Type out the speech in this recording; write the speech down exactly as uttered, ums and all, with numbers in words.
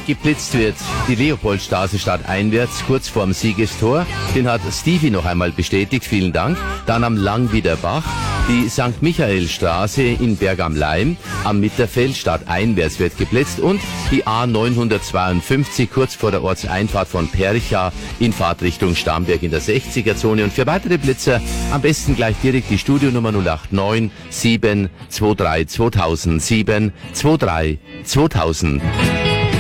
geblitzt wird die Leopoldstraße stadteinwärts, kurz vorm Siegestor. Den hat Stevie noch einmal bestätigt, vielen Dank. Dann am Langwieder Bach, die Sankt Michaelstraße in Berg am Laim, am Mitterfeld stadteinwärts wird geblitzt und die A neunhundertzweiundfünfzig kurz vor der Ortseinfahrt von Percha in Fahrtrichtung Starnberg in der sechziger Zone. Und für weitere Blitzer am besten gleich direkt die Studionummer null acht neun sieben zwei drei zweitausend sieben zwei drei zweitausend.